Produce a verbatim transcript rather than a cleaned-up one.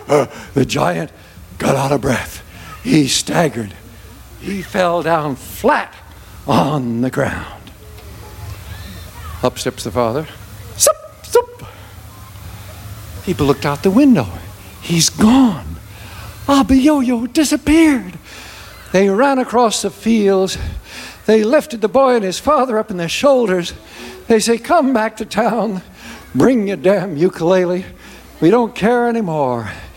The giant got out of breath. He staggered. He fell down flat on the ground. Up steps the father. Sup, sup. People looked out the window. He's gone. Abba Yo-Yo disappeared. They ran across the fields. They lifted the boy and his father up in their shoulders. They say, come back to town. Bring your damn ukulele. We don't care anymore.